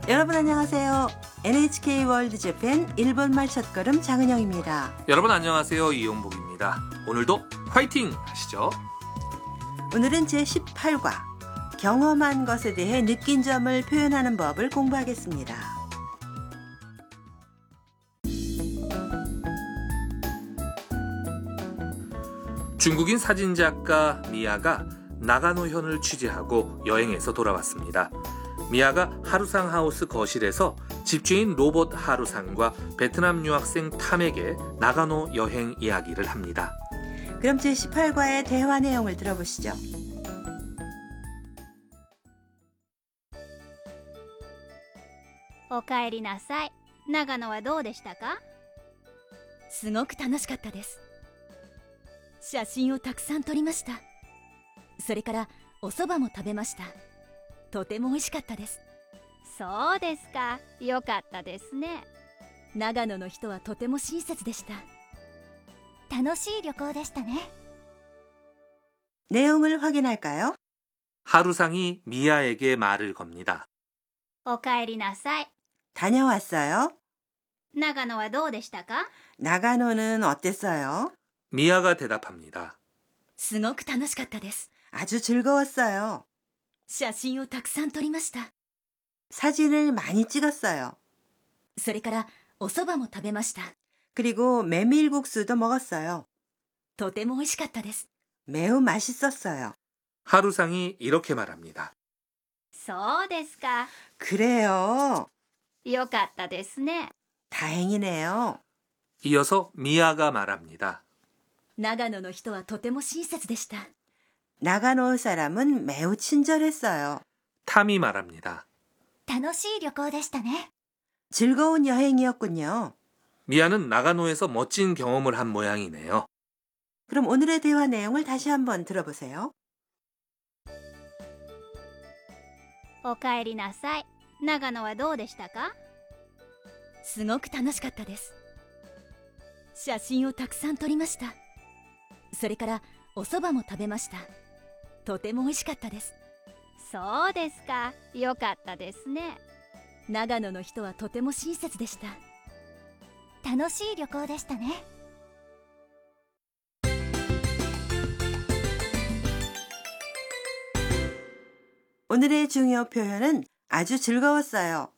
여러분 안녕하세요. NHK 월드 재팬 일본말 첫걸음 장은영입니다. 여러분 안녕하세요. 이용복입니다. 오늘도 화이팅 하시죠. 오늘은 제18과 경험한 것에 대해 느낀 점을 표현하는 법을 공부하겠습니다. 중국인 사진작가 미야가 나가노현을 취재하고 여행해서 돌아왔습니다. 미야가 하루상 하우스 거실에서 집주인 로봇 하루상과 베트남 유학생 탐에게 나가노 여행 이야기를 합니다. 그럼 제18과의 대화 내용을 들어보시죠. おかえりなさい。長野はどうでしたか？ すごく楽しかったです。写真をたくさん撮りました。それからお蕎麦も食べました。とても美味しかったです。 そうですか。よかったですね。 長野の人はとても親切でした。 楽しい旅行でしたね。 내용을 확인할까요? 하루상이 미야에게 말을 겁니다. おかえりなさい。 다녀왔어요? 長野はどうでしたか？ 나가노는 어땠어요? 미야가 대답합니다. すごく楽しかったです。 아주 즐거웠어요. 写真をたくさん撮りました。 사진을 많이 찍었어요. それからお蕎麦も食べました。 그리고 메밀국수도 먹었어요. とても美味しかったです。 매우 맛있었어요. 하루상이 이렇게 말합니다. そうですか。 그래요. よかったですね。 다행이네요. 이어서 미야가 말합니다. 長野の人はとても親切でした。 나가노 사람은 매우 친절했어요. 탐이 말합니다. 楽しい旅行でしたね。 즐거운 여행이었군요. 미야는 나가노에서 멋진 경험을 한 모양이네요. 그럼 오늘의 대화 내용을 다시 한번 들어보세요. おかえりなさい。長野はどうでしたか？ すごく楽しかったです。写真をたくさん撮りました。それからお蕎麦も食べました。とても美味しかったです。 そうですか。よかったですね。 長野の人はとても親切でした。 楽しい旅行でしたね。 오늘의 중요 표현은 아주 즐거웠어요.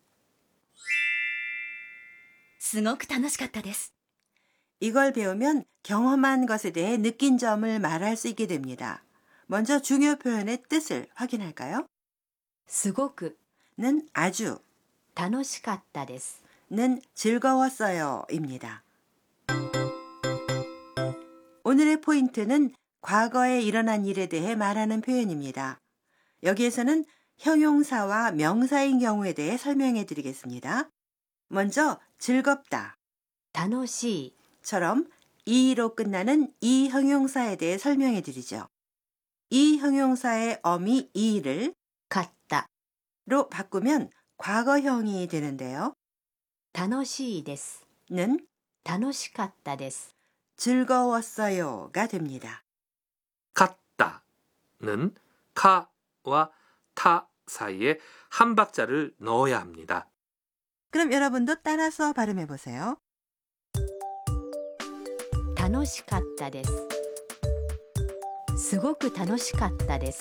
すごく楽しかったです。 이걸 배우면 경험한 것에 대해 느낀 점을 말할 수 있게 됩니다. 먼저 중요 표현의 뜻을 확인할까요? すごく 는 아주, 楽しかったです。 는 즐거웠어요 입니다. 오늘의 포인트는 과거에 일어난 일에 대해 말하는 표현입니다. 여기에서는 형용사와 명사인 경우에 대해 설명해 드리겠습니다. 먼저 즐겁다 楽しい 처럼 이로 끝나는 이 형용사에 대해 설명해 드리죠. 이 형용사의 어미 이를 かった 로 바꾸면 과거형이 되는데요. 楽しいです。 는 楽しかったです。 즐거웠어요가 됩니다. 갔다는 카와 타 사이에 한 박자를 넣어야 합니다. 그럼 여러분도 따라서 발음해 보세요. 楽しかったです。すごく楽しかったです。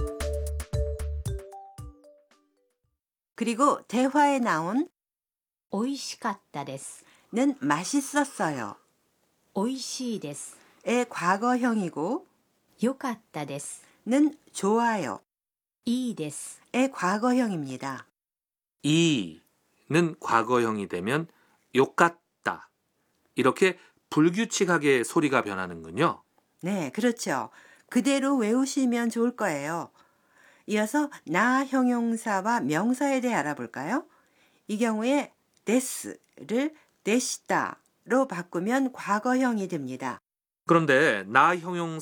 그리고 대화에 나온 美味しかったです。 는 맛있었어요. 美味しいです。 의 과거형이고 よかったです。 는 좋아요. いいです。 의 과거형입니다. 이는 과거형이 되면 욕같다 이렇게 불규칙하게 소리가 변하는군요. 네, 그렇죠. 그대로 외우시면 좋을 거예요. 이어서 나 형용사와 명사에 대해 알아볼까요? 이 경우에 데스를 데시다로 바꾸면 과거형이 됩니다. 그런데 나 형용사